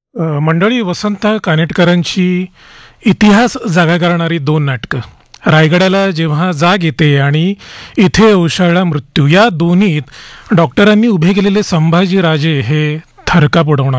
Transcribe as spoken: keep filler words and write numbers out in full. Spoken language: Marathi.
अ, मंडळी, वसंत कानेटकरांची इतिहास जागा करणारी दोन नाटकं, रायगडाला जेव्हा जाग येते आणि इथे उसळला मृत्यू, या दोन्हीत डॉक्टरांनी उभे केलेले संभाजी राजे हे थरकाप उडवणार.